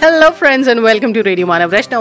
Hello friends and welcome to radio Manav Rachna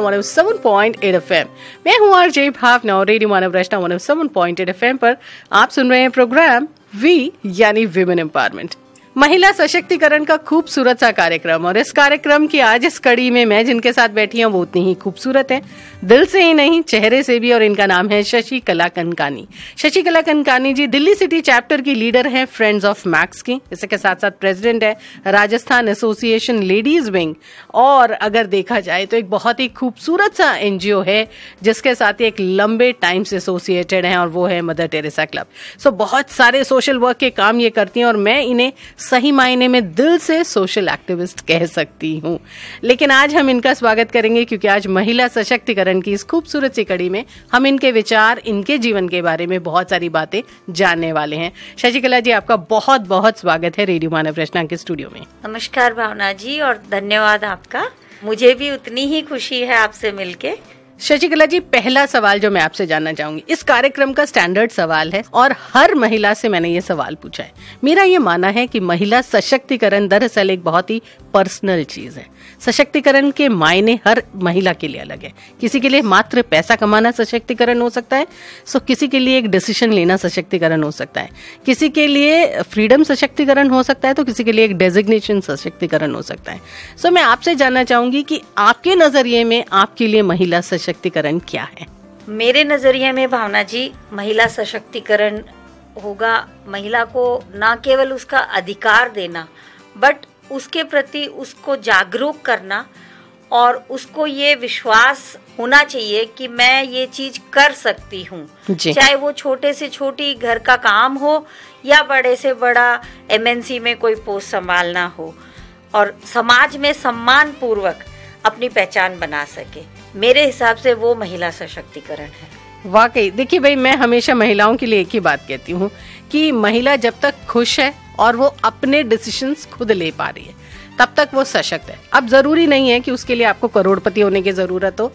107.8 FM। मैं हूँ RJ भावना और radio मानव रचना 107.8 FM पर आप सुन रहे हैं प्रोग्राम वी यानी विमेन एम्पावरमेंट, महिला सशक्तिकरण का खूबसूरत सा कार्यक्रम। और इस कार्यक्रम की आज इस कड़ी में मैं जिनके साथ बैठी हूँ वो उतनी ही खूबसूरत है, दिल से ही नहीं चेहरे से भी। और इनका नाम है शशिकला कनकानी। शशिकला कनकानी जी दिल्ली सिटी चैप्टर की लीडर हैं फ्रेंड्स ऑफ मैक्स की, इसके साथ साथ प्रेसिडेंट है राजस्थान एसोसिएशन लेडीज विंग। और अगर देखा जाए तो एक बहुत ही खूबसूरत सा एनजीओ है जिसके साथ ही एक लंबे टाइम से एसोसिएटेड है और वो है मदर टेरेसा क्लब। सो बहुत सारे सोशल वर्क के काम ये करती हैं और मैं इन्हें सही मायने में दिल से सोशल एक्टिविस्ट कह सकती हूँ। लेकिन आज हम इनका स्वागत करेंगे क्योंकि आज महिला सशक्तिकरण की इस खूबसूरत सी कड़ी में हम इनके विचार, इनके जीवन के बारे में बहुत सारी बातें जानने वाले हैं। शशिकला जी, आपका बहुत बहुत स्वागत है रेडियो मानव रचना के स्टूडियो में। नमस्कार भावना जी और धन्यवाद आपका। मुझे भी उतनी ही खुशी है आपसे मिलके। शशिकला जी, पहला सवाल जो मैं आपसे जानना चाहूंगी, इस कार्यक्रम का स्टैंडर्ड सवाल है और हर महिला से मैंने ये सवाल पूछा है। मेरा ये मानना है कि महिला सशक्तिकरण दरअसल एक बहुत ही पर्सनल चीज है। सशक्तिकरण के मायने हर महिला के लिए अलग है। किसी के लिए मात्र पैसा कमाना सशक्तिकरण हो सकता है, किसी के लिए एक डिसीजन लेना सशक्तिकरण हो सकता है, किसी के लिए फ्रीडम सशक्तिकरण हो सकता है, तो किसी के लिए एक डेजिग्नेशन सशक्तिकरण हो सकता है। मैं आपसे जानना चाहूंगी कि आपके नजरिए में आपके लिए महिला सशक्तिकरण क्या है? मेरे नजरिए में भावना जी, महिला सशक्तिकरण होगा महिला को न केवल उसका अधिकार देना, बट उसके प्रति उसको जागरूक करना और उसको ये विश्वास होना चाहिए कि मैं ये चीज कर सकती हूँ। चाहे वो छोटे से छोटी घर का काम हो या बड़े से बड़ा एमएनसी में कोई पोस्ट संभालना हो, और समाज में सम्मान पूर्वक अपनी पहचान बना सके। मेरे हिसाब से वो महिला सशक्तिकरण है। वाकई देखिए भाई, मैं हमेशा महिलाओं के लिए एक ही बात कहती हूँ कि महिला जब तक खुश है और वो अपने डिसीजंस खुद ले पा रही है तब तक वो सशक्त है। अब जरूरी नहीं है कि उसके लिए आपको करोड़पति होने की जरूरत हो